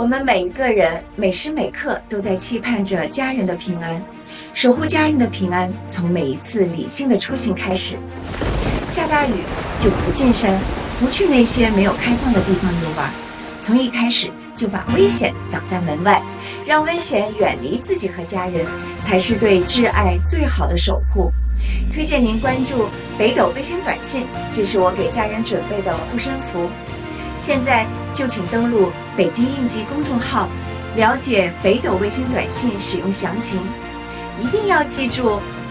我们每一个人每时每刻都在期盼着家人的平安，守护家人的平安，从每一次理性的出行开始。下大雨就不进山，不去那些没有开放的地方游玩，从一开始就把危险挡在门外，让危险远离自己和家人，才是对挚爱最好的守护。推荐您关注北斗卫星短信，这是我给家人准备的护身符。现在就请登录北京应急公众号，了解北斗卫星短信使用详情。一定要记住